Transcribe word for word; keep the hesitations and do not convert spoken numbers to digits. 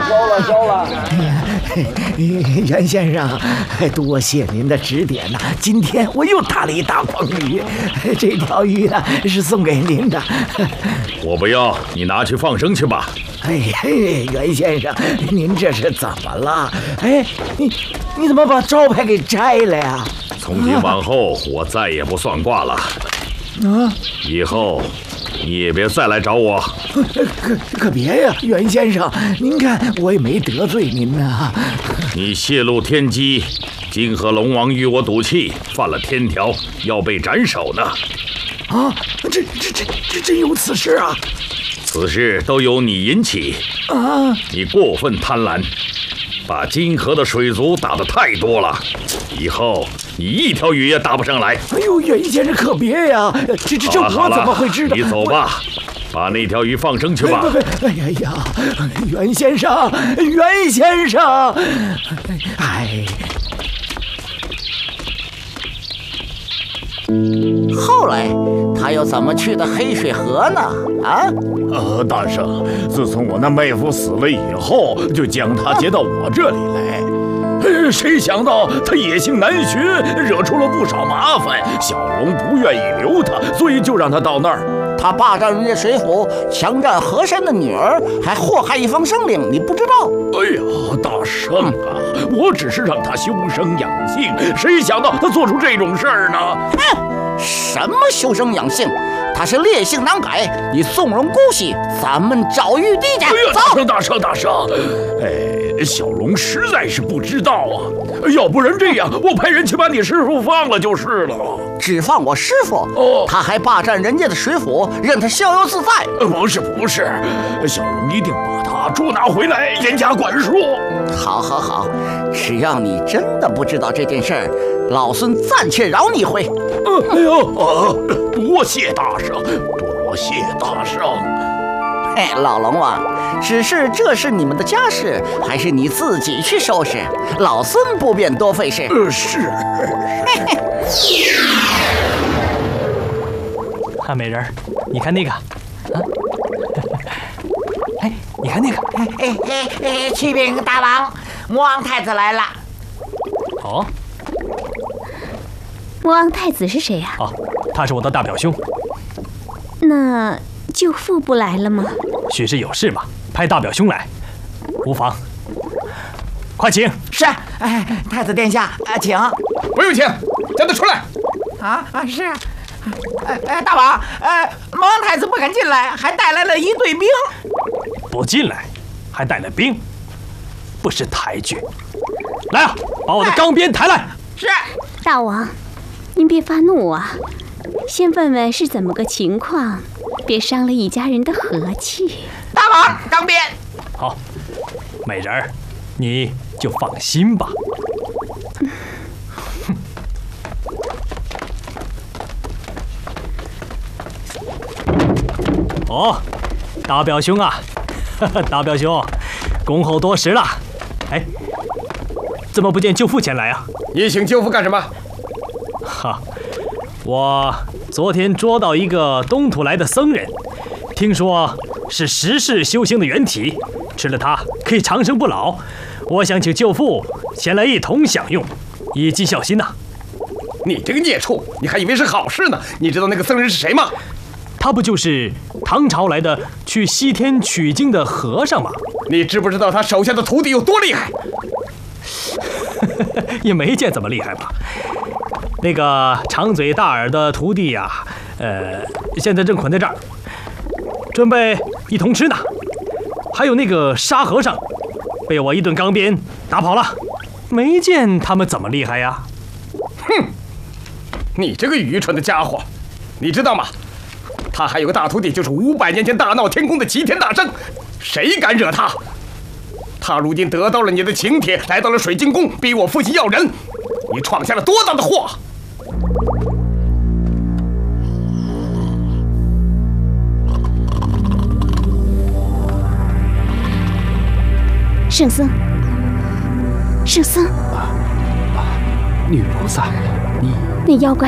收了收了。 袁先生，多谢您的指点呐！今天我又打了一大筐鱼，这条鱼呢是送给您的。 我不要，你拿去放生去吧。 哎嘿，袁先生，您这是怎么了？哎，你你怎么把招牌给摘了呀？ 从今往后，我再也不算卦了。 啊！ 以后你也别再来找我。 可可别呀，袁先生，您看我也没得罪您呐。 你泄露天机，金河龙王与我赌气，犯了天条，要被斩首呢。 啊，这这这这真有此事啊！ 此事都由你引起啊！ 你过分贪婪，把金河的水族打得太多了，以后你一条鱼也打不上来。 哎呦，袁先生可别呀！这这这我怎么会知道？ 你走吧，把那条鱼放生去吧。 哎呀呀，袁先生，袁先生，哎。 后来他又怎么去的黑水河呢？啊？ 呃，大圣，自从我那妹夫死了以后，就将他接到我这里来。呃，谁想到他野性难驯，惹出了不少麻烦。小龙不愿意留他，所以就让他到那儿。 他霸占人家水府，强占和珅的女儿，还祸害一方生灵，你不知道？ 哎呀，大圣啊，我只是让他修身养性，谁想到他做出这种事儿呢？ 哼，什么修身养性？他是烈性难改，你纵容姑息，咱们找玉帝去。 哎呀， 走！ 大圣，大圣，大圣，哎，小龙实在是不知道啊，要不然这样，我派人去把你师傅放了就是了。 只放我师傅？ 哦， 他还霸占人家的水府，任他逍遥自在。 不是不是，小龙一定把他捉拿回来，严加管束。 好，好，好，只要你真的不知道这件事儿，老孙暂且饶你一回。 呃，哎呦，呃，多谢大圣，多谢大圣。 嘿，老龙王，只是这是你们的家事，还是你自己去收拾？老孙不便多费事。 呃，是。 嘿嘿。 啊，美人，你看那个，啊，哎，你看那个， 哎哎哎哎，启禀大王，魔王太子来了。 哦， 魔王太子是谁呀？ 哦，他是我的大表兄。 那舅父不来了吗？ 许是有事吧，派大表兄来，无妨。快请。 是，哎，太子殿下，啊，请。 不用请，叫他出来。 啊啊，是。哎哎，大王，哎，魔王太子不肯进来，还带来了一队兵。 不进来，还带了兵，不识抬举。来啊，把我的钢鞭抬来。 是。 大王，您别发怒啊，先问问是怎么个情况，别伤了一家人的和气。 大王，钢鞭。 好，美人儿，你就放心吧。哦，大表兄啊，大表兄，恭候多时了。哎，怎么不见舅父前来啊？ 你请舅父干什么？ 哈，我昨天捉到一个东土来的僧人，听说是十世修行的原体，吃了它可以长生不老。我想请舅父前来一同享用，以尽孝心呐、啊。 你这个孽畜，你还以为是好事呢？你知道那个僧人是谁吗？ 他不就是唐朝来的去西天取经的和尚吗？ 你知不知道他手下的徒弟有多厉害？ 也没见怎么厉害吧。那个长嘴大耳的徒弟呀、啊，呃，现在正捆在这儿，准备一同吃呢。还有那个沙和尚，被我一顿钢鞭打跑了，没见他们怎么厉害呀。 哼，你这个愚蠢的家伙，你知道吗？他还有个大徒弟，就是五百年前大闹天宫的齐天大圣，谁敢惹他？他如今得到了你的请帖，来到了水晶宫，逼我父亲要人，你闯下了多大的祸！ 圣僧，圣僧， 女菩萨，你那妖怪